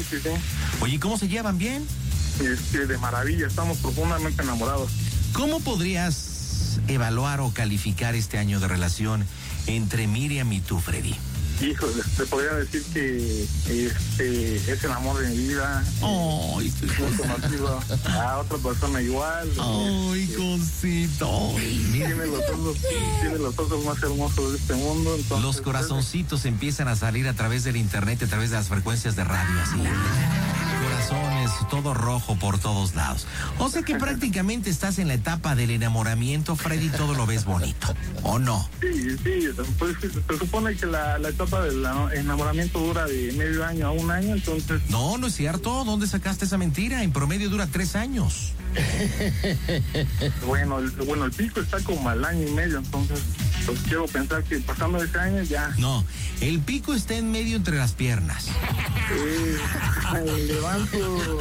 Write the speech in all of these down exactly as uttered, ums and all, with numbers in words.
sí, sí. Oye, ¿cómo se llevan? ¿Bien? Este, de maravilla, estamos profundamente enamorados. ¿Cómo podrías evaluar o calificar este año de relación entre Miriam y tú, Freddy? Híjole, te podría decir que este es el amor de mi vida. Oh, eh, no he conocido a otra persona igual. ¡Ay, este, cosito! Tiene los ojos, tiene los ojos más hermosos de este mundo. Entonces, Los corazoncitos empiezan a salir a través del internet, a través de las frecuencias de radio, así. Corazones, todo rojo por todos lados. O sea que prácticamente estás en la etapa del enamoramiento, Freddy, todo lo ves bonito, ¿o no? Sí, sí, pues se supone que la, la etapa del enamoramiento dura de medio año a un año, entonces... No, no es cierto. ¿Dónde sacaste esa mentira? En promedio dura tres años. Bueno, el, bueno, el pico está como al año y medio, entonces pues quiero pensar que pasando ese año ya... No, el pico está en medio entre las piernas. Eh, me levanto.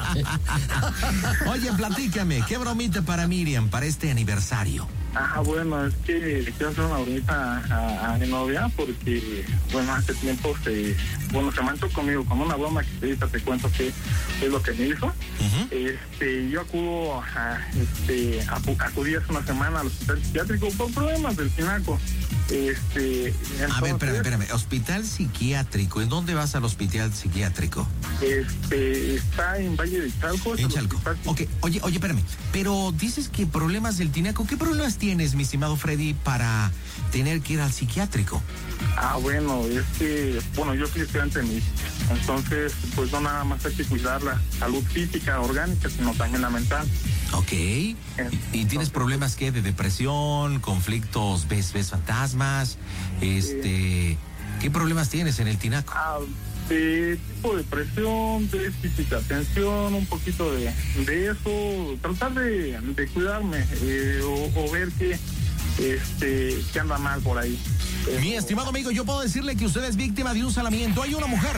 Oye, platícame, ¿qué bromita para Miriam para este aniversario? Ah, bueno, es que quiero hacer una bromita a, a mi novia porque, bueno, hace tiempo se, bueno, se manchó conmigo con una broma que ahorita te cuento qué es lo que me hizo. Uh-huh. Este, yo acudo a, este, acu- acudí hace una semana al hospital psiquiátrico por problemas del tinaco. Este, entonces, A ver, espérame, espérame. Hospital psiquiátrico. ¿En dónde vas al hospital psiquiátrico? Este, está en Valle de Chalco. En Chalco. Ok, oye, oye, espérame. Pero dices que problemas del tinaco. ¿Qué problemas tienes, mi estimado Freddy, para tener que ir al psiquiátrico? Ah, bueno, es que, bueno, yo soy estudiante de medicina, entonces, pues no nada más hay que cuidar la salud física, orgánica, sino también la mental. Ok. ¿Y, y tienes problemas qué? ¿De depresión, conflictos, ves, ves fantasmas? Este, ¿qué problemas tienes en el tinaco? Ah, de tipo de depresión, déficit de atención, un poquito de, de eso, tratar de, de cuidarme eh, o, o ver que, este, que anda mal por ahí. Pero... Mi estimado amigo, yo puedo decirle que usted es víctima de un salamiento. Hay una mujer.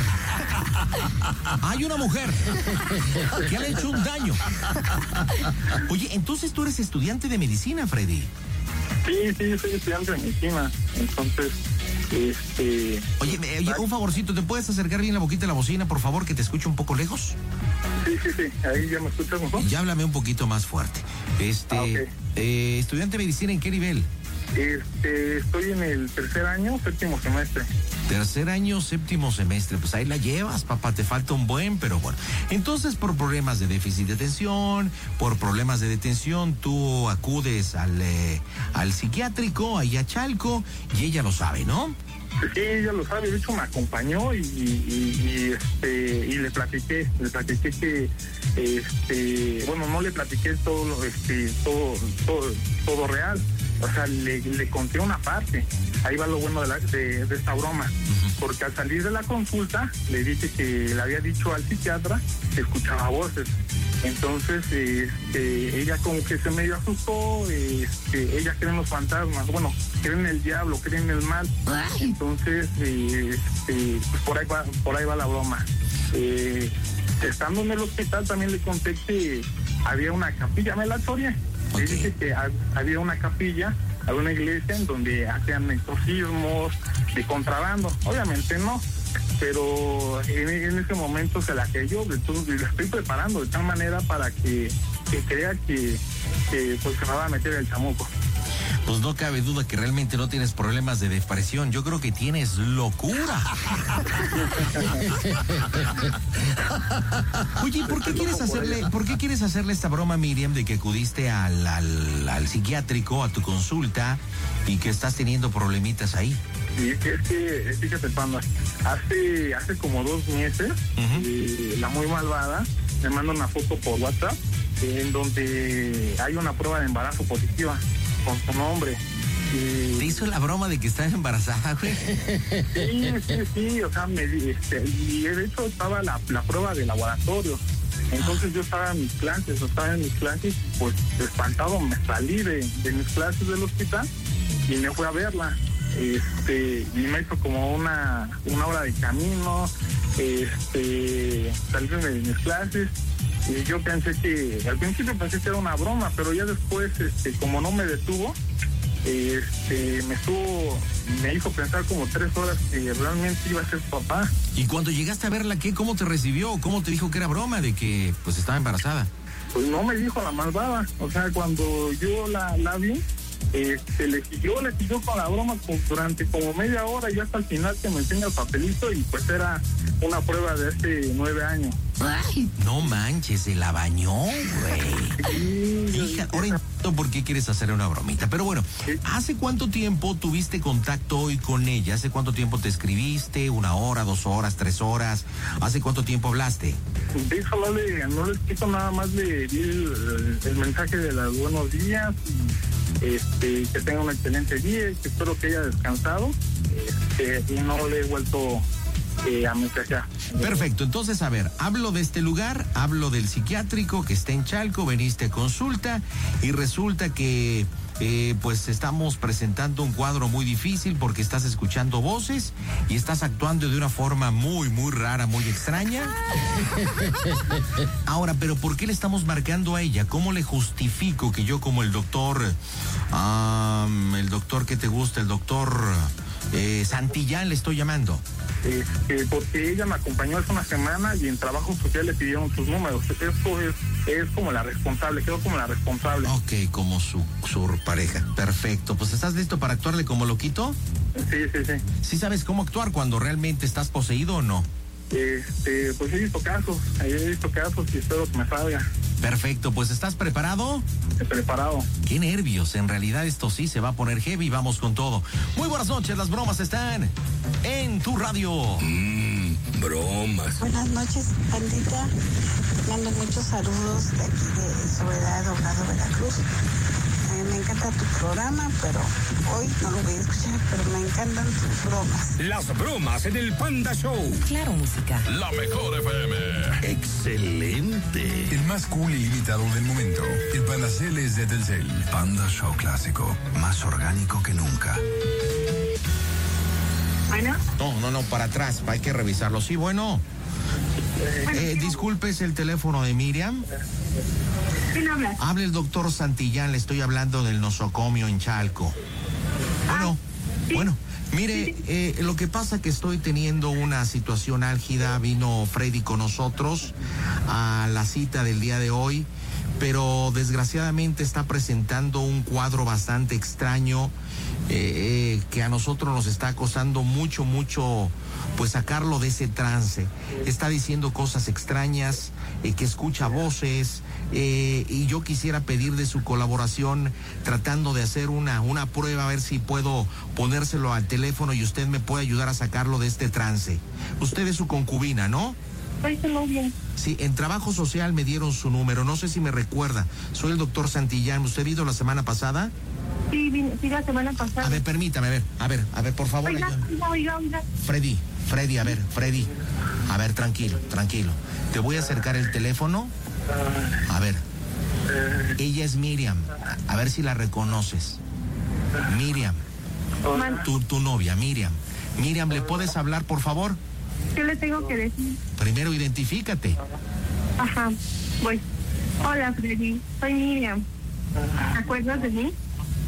Hay una mujer que le ha hecho un daño. Oye, entonces tú eres estudiante de medicina, Freddy. Sí, sí, soy estudiante de medicina, entonces... Este... Oye, me, oye, un favorcito, ¿te puedes acercar bien la boquita de la bocina, por favor, que te escuche un poco lejos? Sí, sí, sí, ahí ya me escuchas mejor. Ya háblame un poquito más fuerte. Este, ah, okay. eh, estudiante de medicina, ¿en qué nivel? Este, estoy en el tercer año, séptimo semestre. Tercer año, séptimo semestre, pues ahí la llevas, papá, te falta un buen, pero bueno. Entonces, por problemas de déficit de atención, por problemas de detención, tú acudes al, eh, al psiquiátrico, ahí a Chalco, y ella lo sabe, ¿no? Sí, ella lo sabe, de hecho me acompañó y, y, y, este, y le platiqué, le platiqué que, este, bueno, no le platiqué todo, este, todo, todo, todo real. O sea, le, le conté una parte. Ahí va lo bueno de, la, de, de esta broma. Uh-huh. Porque al salir de la consulta, le dije que le había dicho al psiquiatra que escuchaba voces. Entonces, este, ella como que se medio asustó. Este, ella cree en los fantasmas. Bueno, cree en el diablo, cree en el mal. Entonces, este, pues por ahí va, por ahí va la broma. Eh, estando en el hospital, también le conté que había una capilla velatoria. Okay. Le dije que había una capilla, había una iglesia en donde hacían exorcismos de contrabando. Obviamente no, pero en, en ese momento se la creyó. Entonces la estoy preparando de tal manera para que, que crea que, que pues se me va a meter el chamuco. Pues no cabe duda que realmente no tienes problemas de depresión. Yo creo que tienes locura. Oye, ¿por qué quieres hacerle, por qué quieres hacerle esta broma, Miriam, de que acudiste al, al, al psiquiátrico, a tu consulta, y que estás teniendo problemitas ahí? Sí, es que, fíjate, Panda, hace, hace como dos meses, uh-huh. eh, la muy malvada me manda una foto por WhatsApp eh, en donde hay una prueba de embarazo positiva con su nombre. Y... ¿Te hizo la broma de que estás embarazada, güey? Sí, sí, sí, o sea, me, este, y de hecho estaba la, la prueba de laboratorio. Entonces yo estaba en mis clases, o estaba en mis clases, pues espantado me salí de, de mis clases del hospital y me fui a verla. Este, y me hizo como una, una hora de camino, este, salí de mis clases. Y yo pensé que, al principio pensé que era una broma, pero ya después, este, como no me detuvo, este, me estuvo, me hizo pensar como tres horas que realmente iba a ser su papá. Y cuando llegaste a verla, ¿qué? ¿Cómo te recibió? ¿Cómo te dijo que era broma de que pues estaba embarazada? Pues no me dijo la malvada, o sea, cuando yo la, la vi, este, le siguió, le siguió con la broma con, durante como media hora y hasta el final que me enseña el papelito y pues era una prueba de hace nueve años. Ay, no manches, se la bañó, güey. Sí, Hija, ahora entiendo por qué quieres hacer una bromita. Pero bueno, sí. ¿Hace cuánto tiempo tuviste contacto hoy con ella? ¿Hace cuánto tiempo te escribiste? ¿Una hora, dos horas, tres horas? ¿Hace cuánto tiempo hablaste? De hecho, no le, no le explico nada más, le di el, el mensaje de los buenos días y este, que tenga un excelente día y que espero que haya descansado. Este, y no le he vuelto eh, a mensajear. Perfecto, entonces a ver, hablo de este lugar, hablo del psiquiátrico que está en Chalco, veniste a consulta y resulta que eh, pues estamos presentando un cuadro muy difícil porque estás escuchando voces y estás actuando de una forma muy, muy rara, muy extraña. Ahora, pero ¿por qué le estamos marcando a ella? ¿Cómo le justifico que yo como el doctor, um, el doctor que te gusta, el doctor eh, Santillán le estoy llamando? Este, porque ella me acompañó hace una semana y en trabajo social le pidieron sus números. Esto es, es como la responsable, quedó como la responsable. Ok, como su, su pareja. Perfecto. Pues ¿estás listo para actuarle como loquito? Sí, sí, sí. ¿Sí sabes cómo actuar cuando realmente estás poseído o no? Este, pues he visto casos, he visto casos y espero que me salga. Perfecto, pues ¿estás preparado? Preparado. Qué nervios, en realidad esto sí se va a poner heavy, vamos con todo. Muy buenas noches, las bromas están en tu radio. Mmm, bromas. Buenas noches, bandita. Mando muchos saludos de aquí de Soledad, Obrador, Veracruz. Eh, me encanta tu programa, pero hoy no lo voy a escuchar, pero me encantan tus bromas. Las bromas en el Panda Show. Claro, música. La mejor F M. Excelente. El más cool y limitado del momento. El Panda Cel es de Telcel. Panda Show clásico. Más orgánico que nunca. ¿Bueno? No, no, no, para atrás, hay que revisarlo. Sí, bueno. Eh, disculpe, ¿es el teléfono de Miriam? ¿Quién habla? Habla el doctor Santillán, le estoy hablando del nosocomio en Chalco. Bueno, sí. bueno, mire, eh, lo que pasa que estoy teniendo una situación álgida, vino Freddy con nosotros a la cita del día de hoy, pero desgraciadamente está presentando un cuadro bastante extraño eh, eh, que a nosotros nos está acosando mucho, mucho, pues sacarlo de ese trance. Está diciendo cosas extrañas, eh, que escucha voces, eh, y yo quisiera pedir de su colaboración tratando de hacer una, una prueba, a ver si puedo ponérselo al teléfono y usted me puede ayudar a sacarlo de este trance. Usted es su concubina, ¿no? Soy su novia. Sí, en trabajo social me dieron su número, no sé si me recuerda. Soy el doctor Santillán, ¿usted vino la semana pasada? Sí, vine, sí, la semana pasada. A ver, permítame, a ver, a ver, a ver, por favor. Oiga, ayúdame. oiga, oiga, oiga. Freddy, Freddy, a ver, Freddy. A ver, tranquilo, tranquilo. Te voy a acercar el teléfono. A ver. Ella es Miriam. A ver si la reconoces. Miriam. Tu, tu novia, Miriam. Miriam, ¿le puedes hablar, por favor? ¿Qué le tengo que decir? Primero identifícate. Ajá, voy. Hola, Freddy. Soy Miriam. ¿Te acuerdas de mí?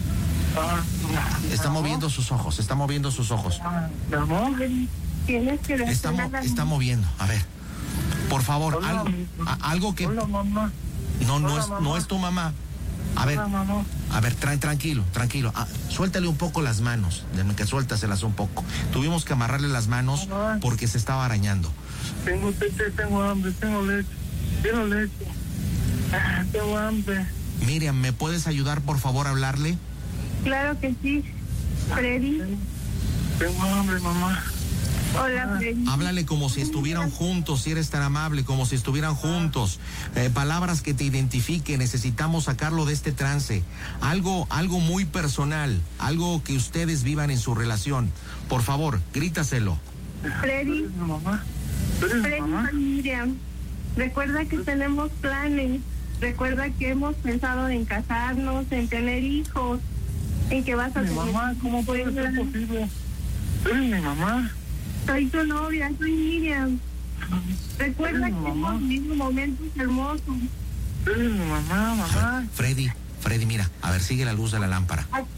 Está moviendo sus ojos, está moviendo sus ojos. Tienes que decir Está, mo- nada. está moviendo. A ver. Por favor, Hola, algo, a- algo que... Hola, mamá. No, no Hola, es, mamá. no es tu mamá. A ver, Hola, mamá. a ver, tra- tranquilo, tranquilo. Ah, suéltale un poco las manos, déjame que suéltaselas un poco. Tuvimos que amarrarle las manos porque se estaba arañando. Tengo leche, tengo hambre, tengo leche. Quiero leche. Ah, tengo hambre. Miriam, ¿me puedes ayudar, por favor, a hablarle? Claro que sí. Freddy. Tengo hambre, mamá. Hola, Freddy. Háblale como si estuvieran juntos, si eres tan amable, como si estuvieran juntos. Eh, palabras que te identifiquen, necesitamos sacarlo de este trance. Algo, algo muy personal, algo que ustedes vivan en su relación. Por favor, grítaselo. Freddy. ¿Eres mi mamá? ¿Eres mi Freddy, mamá? soy Miriam. Recuerda que tenemos planes. Recuerda que hemos pensado en casarnos, en tener hijos, en que vas a Mi tener... mamá, ¿cómo puede ser posible? Eres mi mamá. Soy tu novia, soy Miriam. Recuerda Eres que mi mamá. hemos vivido momentos hermosos. Eres mi mamá, mamá. Freddy, Freddy, mira, a ver, sigue la luz de la lámpara.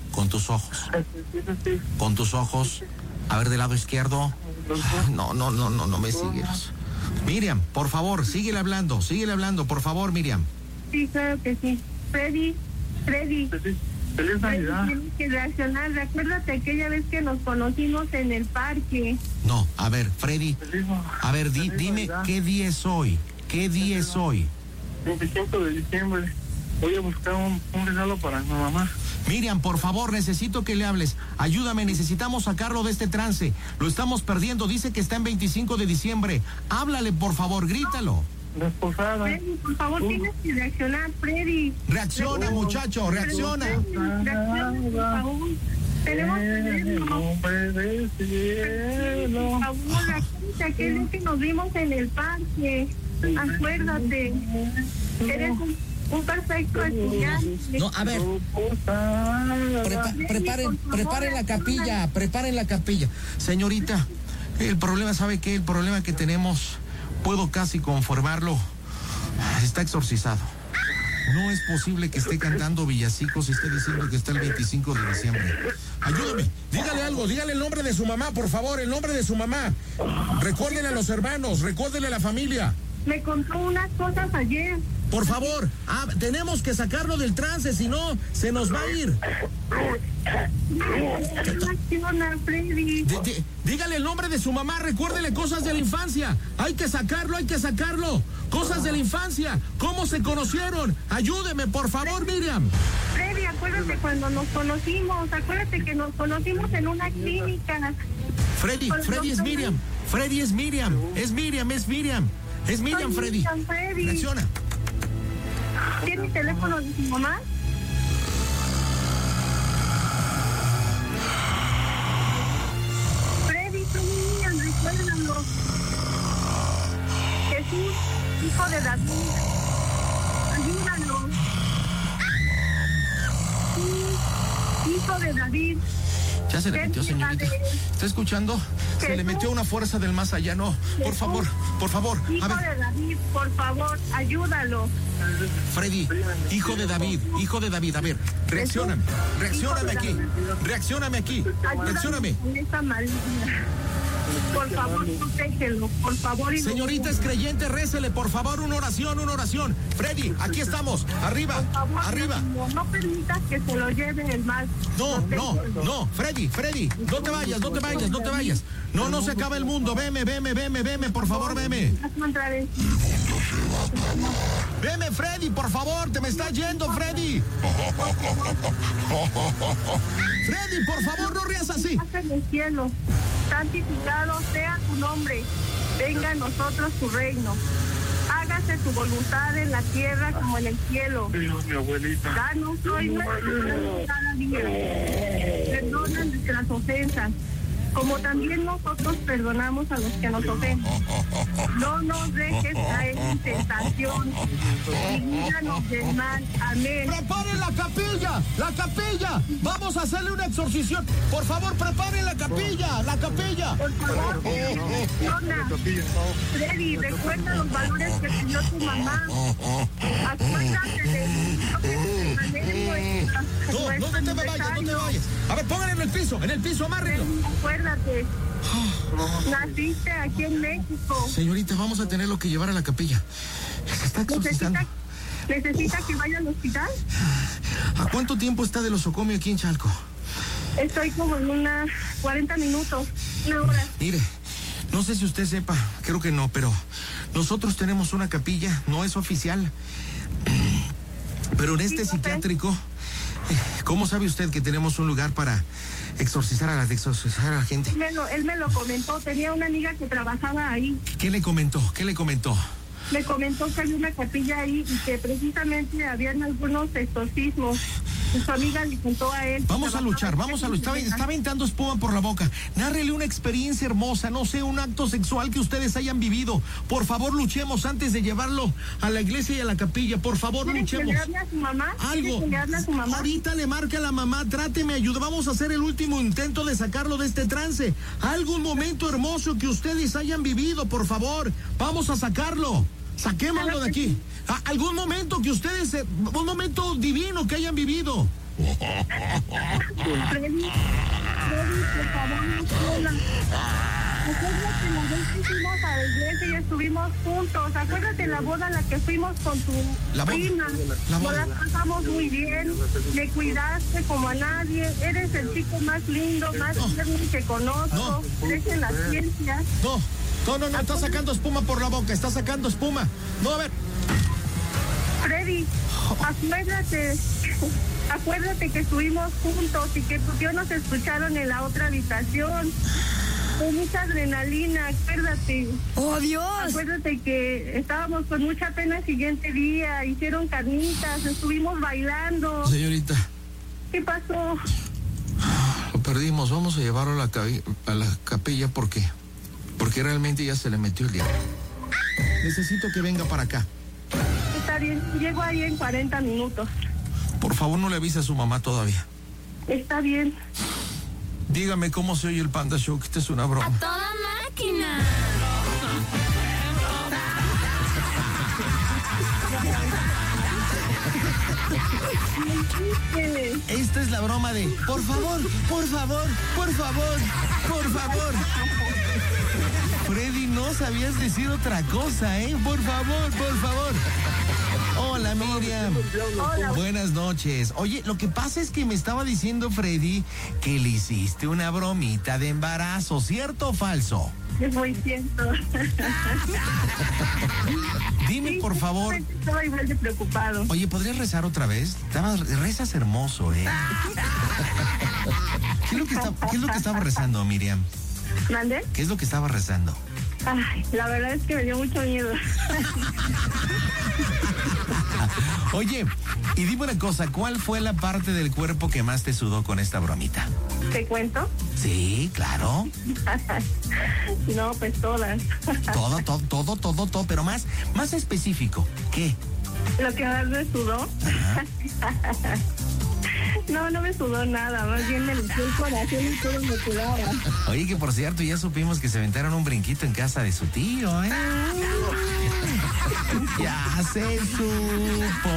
con tus ojos. Con tus ojos. A ver, del lado izquierdo. No, no, no, no, no me sigues. Miriam, por favor, síguele hablando, síguele hablando, por favor, Miriam. Sí, claro que sí. Freddy, Freddy. Feliz, feliz Navidad. Tienes que reaccionar. Recuérdate aquella vez que nos conocimos en el parque. No, a ver, Freddy. Feliz, A ver, di, feliz dime, Navidad. ¿qué día es hoy? ¿Qué día es hoy? veinticinco de diciembre. Voy a buscar un, un regalo para mi mamá. Miriam, por favor, necesito que le hables. Ayúdame, necesitamos sacarlo de este trance. Lo estamos perdiendo, dice que está en veinticinco de diciembre. Háblale, por favor, grítalo. Desposada. Freddy, por favor, tienes que reaccionar, Freddy. Reacciona, Recuerda- muchacho, reacciona. Freddy, reacciona, por favor. Tenemos que verlo. Hombre del cielo. Por favor, reacciona, aquel día que nos vimos en el parque. Acuérdate. Eres un, un perfecto estudiante. No, a ver, prepa- preparen, preparen la capilla, preparen la capilla. Señorita, el problema, ¿sabe qué? El problema que tenemos, puedo casi conformarlo, está exorcizado. No es posible que esté cantando villancicos y esté diciendo que está el veinticinco de diciembre. Ayúdame, dígale algo, dígale el nombre de su mamá, por favor, el nombre de su mamá. Recuérdele a los hermanos, recuérdele a la familia. Me contó unas cosas ayer. Por favor, ah, tenemos que sacarlo del trance, si no, se nos va a ir. Reacciona, Freddy. D- d- dígale el nombre de su mamá, recuérdele cosas de la infancia. Hay que sacarlo, hay que sacarlo. Cosas de la infancia, cómo se conocieron. Ayúdeme, por favor, Miriam. Freddy, acuérdate cuando nos conocimos. Acuérdate que nos conocimos en una clínica. Freddy, Freddy es Miriam. Freddy es Miriam. Es Miriam, es Miriam. Es Miriam, Soy Freddy. Miriam, Freddy. Reacciona. ¿Tiene el teléfono de su mamá? Freddy, soy Miriam, recuérdalo. Jesús, hijo de David. Ayúdanos. Sí, hijo de David. Ya se le metió, señorita. ¿Está escuchando? Se le metió una fuerza del más allá. No, por favor, por favor. A Hijo ver, de David, por favor, ayúdalo. Freddy, hijo de David, hijo de David. A ver, reaccioname, reaccioname aquí, reaccioname aquí, reaccioname. Ayúdame con esta maligna. Por favor, protégelo, por favor. Y Señorita es creyente, récele, por favor, una oración, una oración. Freddy, aquí estamos, arriba, por favor, arriba. No, no permitas que se lo lleve el mal. No, no, Protégelo. no, Freddy, Freddy, no te vayas, no te vayas, no te vayas. No, no se acaba el mundo, veme, veme, veme, veme, por favor, veme. Hazme otra vez. Veme, Freddy, por favor, te me estás yendo, Freddy. Freddy, por favor, no rías así. Haz en el cielo, santificado sea tu nombre. Venga a nosotros tu reino. Hágase tu voluntad en la tierra como en el cielo. Dios, mi abuelita. Danos hoy nuestro pan cada día. Perdona nuestras ofensas, como también nosotros perdonamos a los que nos ofenden. No nos dejes caer en tentación y líbranos del mal. Amén. ¡Preparen la capilla! ¡La capilla! ¡Vamos a hacerle una exorcición! Por favor, preparen la capilla, la capilla. Por favor, perdona. Freddy, recuerda los valores que te dio tu mamá. Acuérdate de lo que permanezco. No, no, no te me vayas, no te vayas. A ver, pónganle en el piso, en el piso, amárrenlo. Acuérdate, naciste aquí en México. Señorita, vamos a tenerlo que llevar a la capilla. Se está exorcizando. ¿Necesita, ¿Necesita que vaya al hospital? ¿A cuánto tiempo está del osocomio aquí en Chalco? Estoy como en unas cuarenta minutos, una hora. Mire, no sé si usted sepa, creo que no, pero nosotros tenemos una capilla, no es oficial. Pero en este Sí, no sé. psiquiátrico, ¿cómo sabe usted que tenemos un lugar para exorcizar a la, exorcizar a la gente? Él me, lo, él me lo comentó, tenía una amiga que trabajaba ahí. ¿Qué le comentó? ¿Qué le comentó? Me comentó que había una capilla ahí y que precisamente habían algunos exorcismos. Y su amiga le contó a él. que Vamos a trabajaba luchar, vamos a luchar. Está, está aventando espuma por la boca. Nárrele una experiencia hermosa, no sé, un acto sexual que ustedes hayan vivido. Por favor, luchemos antes de llevarlo a la iglesia y a la capilla. Por favor, ¿Quiere que luchemos. le hable a su mamá? ¿Quiere Algo. que le hable a su mamá? Ahorita le marca a la mamá, tráteme, ayuda. Vamos a hacer el último intento de sacarlo de este trance. Algún momento hermoso que ustedes hayan vivido, por favor. Vamos a sacarlo. Saquémoslo de aquí. A- algún momento que ustedes, eh, un momento divino que hayan vivido. Freddy, Freddy, por favor, no sola. Acuérdate la vez que fuimos a la iglesia y estuvimos juntos. Acuérdate la boda a la que fuimos con tu La boda. prima. La Nos boda. la pasamos muy bien. Me cuidaste como a nadie. Eres el chico más lindo, más tierno que conozco. No. Crees en la ciencia. No, no, no, no, está sacando espuma por la boca, está sacando espuma. No, a ver. Freddy, acuérdate. Acuérdate que estuvimos juntos y que tu tío nos escucharon en la otra habitación. Con mucha adrenalina, acuérdate. ¡Oh, Dios! Acuérdate que estábamos con mucha pena el siguiente día, hicieron carnitas, estuvimos bailando. Señorita, ¿Qué pasó? lo perdimos, vamos a llevarlo a la, cabi- a la capilla, ¿por qué? Porque realmente ya se le metió el diablo. Necesito que venga para acá. Está bien, llego ahí en cuarenta minutos. Por favor, no le avise a su mamá todavía. Está bien. Dígame cómo se oye el Panda Show, que esta es una broma. ¡Toda máquina! Esta es la broma de, por favor, por favor, por favor, por favor. Freddy, no sabías decir otra cosa, ¿eh? Por favor, por favor. Hola, Miriam. Hola. Buenas noches. Oye, lo que pasa es que me estaba diciendo Freddy que le hiciste una bromita de embarazo, ¿cierto o falso? Es muy cierto. Dime, por favor. Estaba igual de preocupado. Oye, ¿podrías rezar otra vez? Estabas, rezas hermoso, ¿eh? ¿Qué es lo que está, qué es lo que estaba rezando, Miriam? ¿Mande? ¿Qué es lo que estaba rezando? Ay, la verdad es que me dio mucho miedo. Oye, y dime una cosa, ¿cuál fue la parte del cuerpo que más te sudó con esta bromita? ¿Te cuento? Sí, claro. No, pues todas. Todo, todo, todo, todo, todo, pero más, más específico. ¿Qué? Lo que más me sudó. No, no me sudó nada, más bien me limpió el corazón y todo me sudaba. Oye, que por cierto, ya supimos que se aventaron un brinquito en casa de su tío, ¿eh? Ya se supo.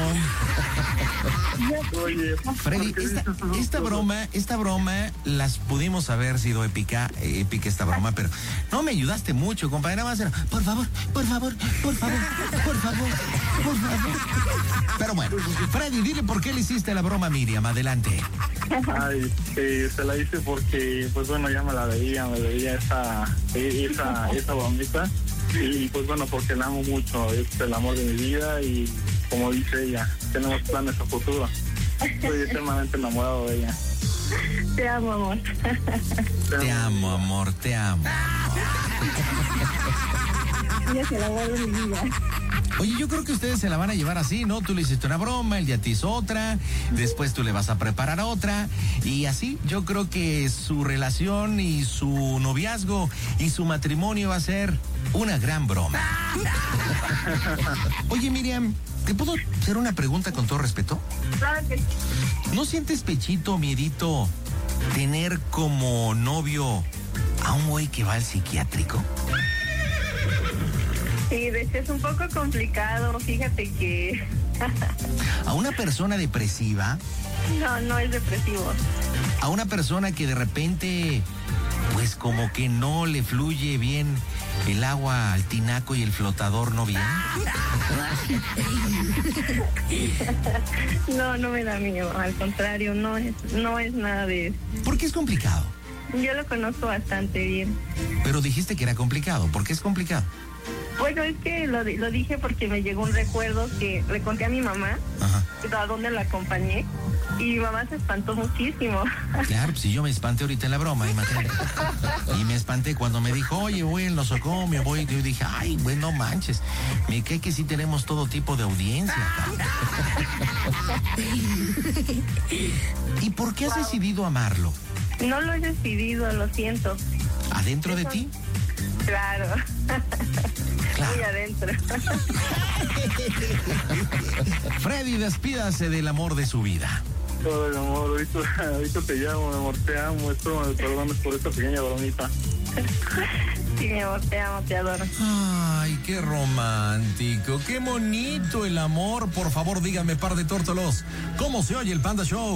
Oye, Freddy, ¿por qué esta, dices esas esta cosas? broma, esta broma, las pudimos haber sido épica, eh, épica esta broma, pero no me ayudaste mucho, compadre. Nada más era, por favor, por favor, por favor, por favor, por favor. Pero bueno, Freddy, dile por qué le hiciste la broma a Miriam. Adelante. Ay, eh, se la hice porque, pues bueno, ya me la veía, me veía esa, eh, esa, esa bombita. Y pues bueno, porque la amo mucho, es el amor de mi vida y como dice ella, tenemos planes a futuro. Estoy eternamente enamorado de ella. Te amo, amor. Te amo, amor, te amo. Ella es el amor de mi vida. Oye, yo creo que ustedes se la van a llevar así, ¿no? Tú le hiciste una broma, él ya te hizo otra, después tú le vas a preparar otra, y así yo creo que su relación y su noviazgo y su matrimonio va a ser una gran broma. Oye, Miriam, ¿te puedo hacer una pregunta con todo respeto? Claro que sí. ¿No sientes pechito, miedito, tener como novio a un güey que va al psiquiátrico? Sí, de hecho es un poco complicado, fíjate que ¿A una persona depresiva? no, no es depresivo. ¿A una persona que de repente, pues como que no le fluye bien el agua al tinaco y el flotador no bien? No, no me da miedo, al contrario, no es, no es nada de eso. ¿Por qué es complicado? Yo lo conozco bastante bien. Pero dijiste que era complicado. ¿Por qué es complicado? Bueno, es que lo, di- lo dije porque me llegó un recuerdo que le conté a mi mamá, Ajá. a donde la acompañé, y mi mamá se espantó muchísimo. Claro, pues si yo me espanté ahorita en la broma, imagínate. Y me espanté cuando me dijo, oye, voy al nosocomio, voy. Yo dije, ay, güey, no manches. Me cae que sí tenemos todo tipo de audiencia, cabrón. ¿Y por qué has decidido amarlo? No lo he decidido, lo siento. ¿Adentro de ti? Claro. Claro. Muy adentro. Freddy, despídase del amor de su vida. Todo el amor, ahorita, ahorita te llamo, mi amor, te amo, esto me perdones por esta pequeña bromita. Sí, mi amor, te amo, te adoro. Ay, qué romántico, qué bonito el amor. Por favor, dígame, par de tórtolos, ¿cómo se oye el Panda Show?